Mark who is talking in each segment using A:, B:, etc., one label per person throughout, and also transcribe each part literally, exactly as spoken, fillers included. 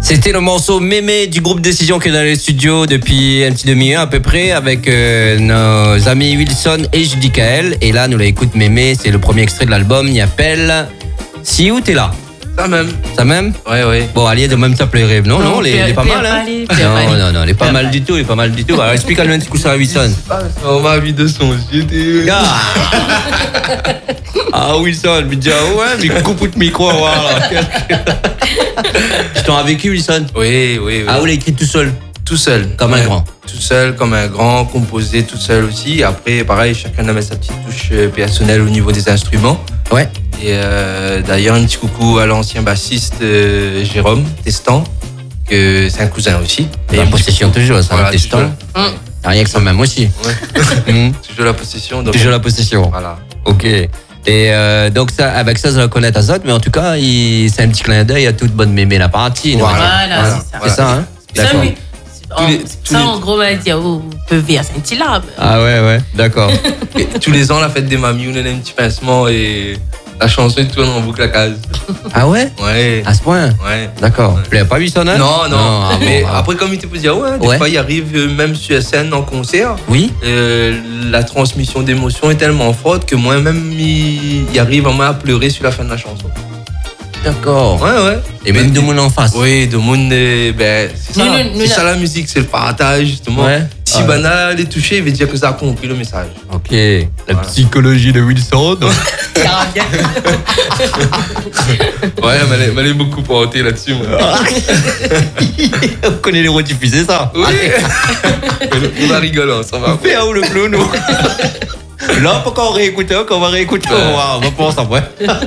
A: C'était le morceau Mémé du groupe Décision qui est dans les studios depuis un petit demi-heure à peu près avec euh, nos amis Wilson et Judy Kael. Et là, nous l'écoute Mémé, c'est le premier extrait de l'album, il appelle Si où t'es là.
B: Ça même.
A: Ça même?
B: Ouais, ouais.
A: Bon, allez, de même s'appeler Rêve. Non, non, elle est pas mal, hein? Non, non, non, elle est pas mal du tout, elle est pas mal du tout. Alors, explique-nous un petit coup ça à Wilson.
B: On m'a vu de son yeux.
A: Ah, ah Wilson, me dit, ah ouais, mais coupe le micro, voilà. Tu t'en as vécu, Wilson?
B: Oui, oui, oui.
A: Ah, vous l'avez écrit tout seul?
B: Tout seul.
A: Comme
B: ouais.
A: un grand?
B: Tout seul, comme un grand, composé tout seul aussi. Après, pareil, chacun a mis sa petite touche personnelle au niveau des instruments.
A: Ouais.
B: Et euh, d'ailleurs, un petit coucou à l'ancien bassiste euh, Jérôme Testan, que c'est un cousin aussi.
A: Et la possession toujours, ça,
B: voilà,
A: Testan.
B: Toujours...
A: Mmh. Rien que ça même aussi.
B: Ouais. mmh. Toujours la possession. Donc...
A: Toujours la possession.
B: Voilà.
A: Ok. Et euh, donc ça, avec ça, je le connais à Zot, mais en tout cas, il, c'est un petit clin d'œil à toute bonne mémé la partie.
C: Voilà, voilà, voilà, c'est ça.
A: C'est ça, hein?
C: Ça, oui. En, les, ça les... en gros, on va dire, oh, peut vers Saint-Hilaire.
A: Ah ouais, ouais, d'accord.
B: Tous les ans, la fête des mamies, on a un petit pincement et la chanson tourne en boucle à case.
A: Ah ouais?
B: Ouais.
A: À ce point?
B: Ouais.
A: D'accord. Tu l'as pas vu ça, non?
B: Non, non. non
A: ah,
B: mais
A: bon, ah.
B: après, comme il te peut dire, ouais, des
A: ouais.
B: fois, il arrive même sur scène en concert.
A: Oui.
B: Euh, la transmission d'émotions est tellement forte que moi-même, il, il arrive à moi à pleurer sur la fin de la chanson.
A: D'accord.
B: Ouais, ouais.
A: Et même de monde en face.
B: Oui, de monde, ben, c'est ça, nous, nous, c'est nous, ça la musique, c'est le partage, justement. Ouais. Si ah, Bana ouais. les toucher, il veut dire que ça a compris le message.
A: Ok. La voilà. psychologie de Wilson.
B: Ouais, mais elle est beaucoup portée là-dessus, moi.
A: On connaît les rediffusés, ça.
B: Oui. On va rigoler, ça va.
A: On fait un ou le clown, nous. Là, pourquoi on réécoute, on va réécouter, ouais. on va penser après.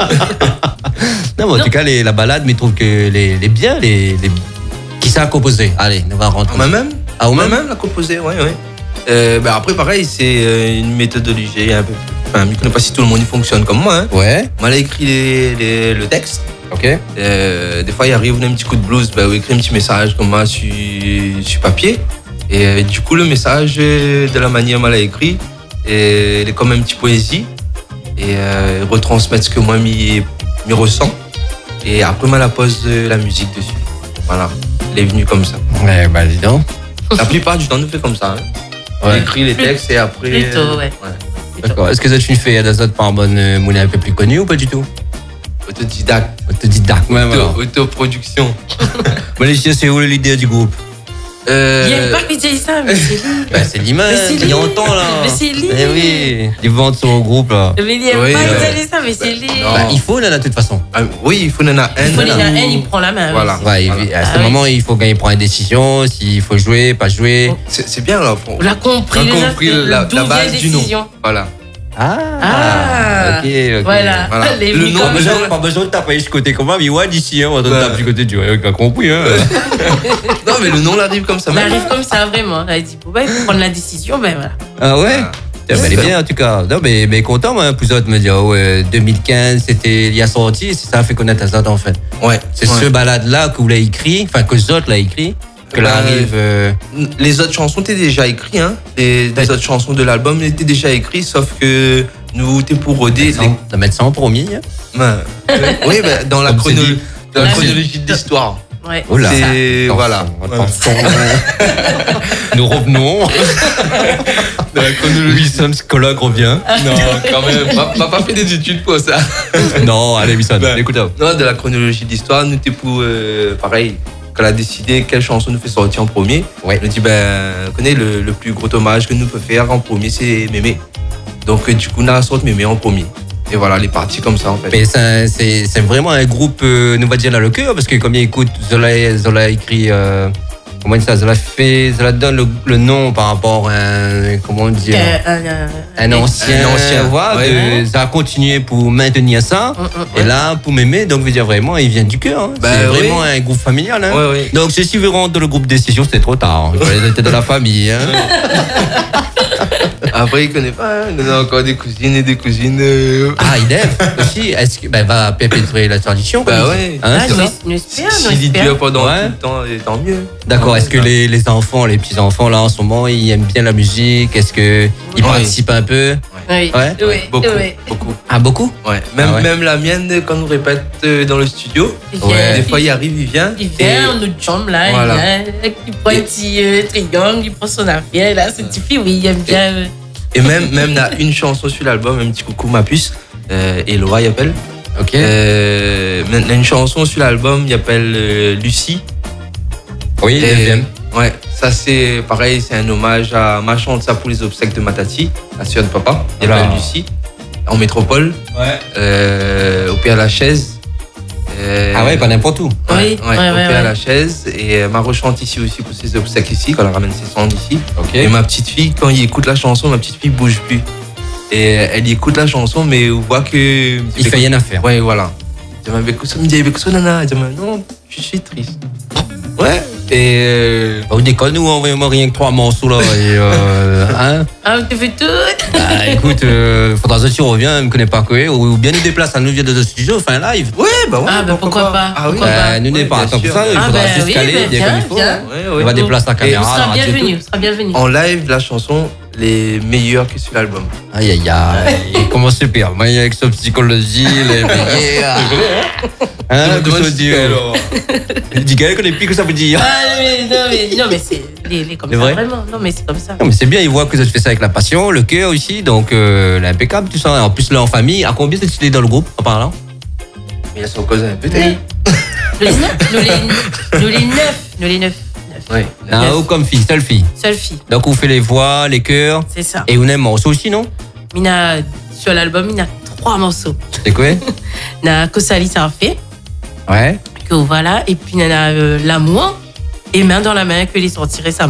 A: Non, mais en tout cas, les, la balade, mais je trouve que les, les biens, les, les... qui ça a composé? Allez, on va rentrer.
B: Moi-même
A: Ah,
B: moi-même même l'a composé, oui, oui. Euh, bah après, pareil, c'est une méthodologie un peu. Enfin, je ne connais pas si tout le monde y fonctionne comme moi. Hein.
A: Ouais.
B: Moi, j'ai écrit les, les, le texte.
A: Ok.
B: Euh, des fois, il arrive un petit coup de blues, bah, on écrit un petit message comme moi sur, sur papier. Et euh, du coup, le message, de la manière dont elle a écrit, et, il est comme un petit poésie. Et euh, retransmettre ce que moi, je ressens. Et après, moi, la pose de la musique dessus. Voilà. Elle est venue comme ça.
A: Ouais, bah, dis donc.
B: La plupart du temps, nous fait comme ça. Hein. On ouais. écrit les textes et après.
C: Plutôt,
B: euh,
C: ouais.
B: ouais.
A: D'accord. Est-ce que ça te fait d'Azot par bonne euh, monnaie un peu plus connue ou pas du tout?
B: Autodidacte.
A: Autodidacte, ouais,
B: Auto, voilà. Autoproduction.
A: Mais c'est où l'idée du groupe?
C: Euh... Il n'y a pas qui dit ça, mais c'est lui.
A: Bah, c'est l'image, il y a longtemps là.
C: Mais c'est lui.
A: Eh oui, ils vendent son groupe là.
C: Mais il n'y a oui, pas qui dit ça, mais c'est lui.
A: Bah, il faut, là, de toute façon.
B: Ah, oui, il faut en avoir un.
C: Il faut en avoir un, il prend la main.
B: Voilà.
A: Ouais,
B: voilà.
A: À ce
C: ah,
A: moment,
C: oui.
A: il faut qu'il prenne une décision, s'il faut jouer, pas jouer.
B: C'est, c'est bien là.
C: On l'a compris,
B: on a compris la, la base du nom. Voilà.
A: Ah,
C: ah
A: ok, ok.
C: Voilà.
B: voilà.
C: Les
B: le nom,
A: pas besoin, pas besoin de taper ce côté comment, mais ouais, d'ici, hein, on va te taper du côté du. On a compris, hein.
B: Non, mais le nom l'arrive comme ça.
C: Il arrive comme ça, vraiment. Elle dit, bon, bah, il faut prendre la décision, ben voilà.
A: Ah ouais? Ah. Tiens, bah, elle est bien en tout cas. Non, mais, mais content, moi, Pouzot me dit, oh, ouais, deux mille quinze, c'était, il y a sorti, ça a fait connaître Azot en fait.
B: Ouais.
A: C'est
B: ouais.
A: ce balade-là que vous l'avez écrit, enfin, que Zot l'a écrit. Que là arrive. Euh...
B: Les autres chansons étaient déjà écrites, hein. Les, les autres chansons de l'album étaient déjà écrites, sauf que nous, t'es pour roder.
A: De les... mettre ça en premier.
B: Ben, oui, ben, dans la, chrono... dans la chronologie de l'histoire.
C: Ouais.
A: Oh là.
B: C'est... Voilà.
A: Attention. Nous revenons.
B: Dans la chronologie.
A: Wilson, psychologue, revient.
B: Non, quand même. On n'a pas fait des études pour ça.
A: Non, allez, Wilson, ben, écoute.
B: Non, de la chronologie de l'histoire, nous, t'es pour. Euh, pareil. Quand elle a décidé quelle chanson nous fait sortir en premier, ouais. Elle a dit, ben, vous connaissez, le, le plus gros hommage que nous peut faire en premier, c'est Mémé. Donc, du coup, on a sorti Mémé en premier. Et voilà, elle est partie comme ça, en fait.
A: Mais c'est, c'est, c'est vraiment un groupe, euh, nous va dire, là, le cœur, parce que comme il écoute, Zola, Zola a écrit, euh, comment on dit ça, Zola fait, Zola donne le, le nom par rapport à un, comment on dit,
C: euh, euh,
A: un ancien,
B: un ancien,
A: voilà, ouais. de, ça a continué pour maintenir ça. Mm, mm, et ouais. Là, pour Mémé, donc, veut dire vraiment, il vient du cœur. Hein.
B: Bah,
A: c'est
B: oui.
A: vraiment un groupe familial. Hein.
B: Ouais, oui.
A: Donc, si vous rentrez dans le groupe Décision, c'était trop tard. Hein. Il était de la famille. Hein.
B: Après, il connaît pas. Hein. On a encore des cousines et des cousines. Euh...
A: Ah, idem aussi. Est-ce que ben, va perpétuer la tradition?
B: Bah ouais.
A: Hein,
C: ah,
A: c'est ça.
C: nous espérons, nous
B: S'il y
C: espérons.
B: dure pendant
A: Ouais.
B: tout le temps, et tant mieux.
A: D'accord.
B: Ouais,
A: Est-ce que
B: ouais.
A: les, les enfants, les petits enfants là en ce moment, ils aiment bien la musique? Est-ce que ils
B: Ouais.
A: participent un peu?
C: Oui,
A: Ouais.
C: oui,
B: Beaucoup,
C: oui.
B: beaucoup.
A: Ah, beaucoup?
B: Ouais. Même,
A: Ah ouais.
B: même la mienne, quand nous répète euh, dans le studio,
C: Il
A: Ouais.
C: vient,
B: des fois il arrive, il vient.
C: il vient, on nous chambre là,
B: Voilà.
C: il vient, il prend un petit euh, triangle, il prend son affaire, là, ce petit fille, oui, il aime bien. euh,
B: Et même, même il y a une chanson sur l'album, un petit coucou ma puce, euh, Eloa il appelle.
A: Ok.
B: Euh, il y a une chanson sur l'album, il appelle euh, Lucie.
A: Oui,
B: Et-
A: deuxième.
B: Ouais, ça c'est pareil, c'est un hommage à ma chante ça pour les obsèques de ma tati, la sœur de papa, il
A: Oula.
B: appelle Lucie, en métropole,
A: Ouais.
B: euh, au Père Lachaise. Euh,
A: Ah ouais, pas n'importe où.
B: Ouais,
C: Oui,
B: ouais,
C: ouais,
B: au
C: ouais,
B: Père
C: ouais.
B: Lachaise. Et elle m'a rechante ici aussi pour ses obsèques ici, quand elle ramène ses cendres ici.
A: Ok.
B: Et ma petite fille, quand il écoute la chanson, ma petite fille bouge plus. Et elle écoute la chanson, mais on voit que.
A: Il fait rien à faire.
B: Ouais, voilà. Elle m'a dit, il me dit, avec ça, nana. Elle dit, non, je suis triste. Ouais. Et. euh,
A: On déconne, nous, on envoie rien que trois morceaux là. Et, euh, hein?
C: Ah, tu fais tout.
A: Bah, écoute, euh, faudra que tu reviens, elle me connaît pas quoi, ou bien nous déplace, elle nous vient de notre studio, fait un live.
B: Ouais, bah ouais.
C: Ah, bah, pourquoi pas,
B: Ah oui.
C: pourquoi
A: Bah,
C: pas.
A: nous n'est
B: Ouais,
A: pas à
B: bien
A: temps pour
B: sûr.
A: ça, il
C: Ah,
A: faudra
C: bah,
A: juste
C: oui,
A: caler,
C: bah,
A: bien
C: viens,
A: comme il faut.
C: viens.
B: Ouais,
A: On
B: ouais.
A: va déplacer la
C: Tu
A: caméra, la
C: seras
A: radio,
C: bienvenu,
A: tout.
C: tu seras bienvenu.
B: En live, la chanson, les meilleures que sur l'album.
A: Aïe aïe aïe, comment se perd? Moi, avec sa psychologie, les yeah. Hein, que ça veut dire? Dis qu'elle connaît plus que ça veut dire.
C: Ah, mais non, mais, non, mais c'est les, les comme
A: C'est
C: ça,
A: vrai
C: vraiment. Non, mais c'est comme ça.
A: Non, mais c'est bien, il voit que ça se fait ça avec la passion, le cœur aussi, donc euh, l'impeccable, tout ça. En plus, là, en famille, à combien t'es stylé dans le groupe, en parlant?
B: Mais il y a son cousin,
C: Oui.
B: peut-être.
C: Nous les neuf, nous les, nous les neuf, nous les neuf. neuf.
B: Ouais.
A: Ah, ou comme fille, seule fille.
C: Seule fille,
A: Donc, on fait les voix, les chœurs,
C: c'est ça.
A: et on aime morceaux aussi, non?
C: Il y a, sur l'album, il y a trois morceaux.
A: C'est quoi?
C: Il y a Kosali, ça a fait.
A: Ouais.
C: Que voilà. Et puis il y en a euh, L'amour et Main dans la main que les sorti récemment.